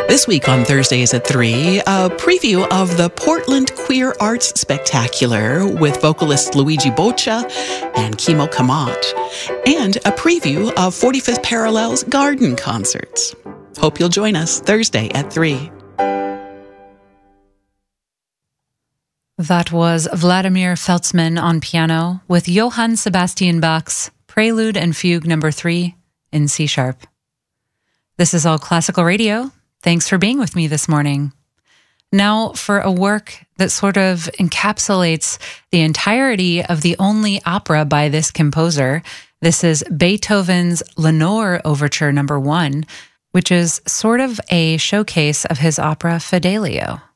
This week on Thursdays at 3, a preview of the Portland Queer Arts Spectacular with vocalist Luigi Boccia and Kimo Kamat, and a preview of 45th Parallel's garden concerts. Hope you'll join us Thursday at 3. That was Vladimir Feltzman on piano with Johann Sebastian Bach's Prelude and Fugue No. 3 in C sharp. This is All Classical Radio. Thanks for being with me this morning. Now for a work that sort of encapsulates the entirety of the only opera by this composer. This is Beethoven's Lenore Overture No. 1, which is sort of a showcase of his opera Fidelio.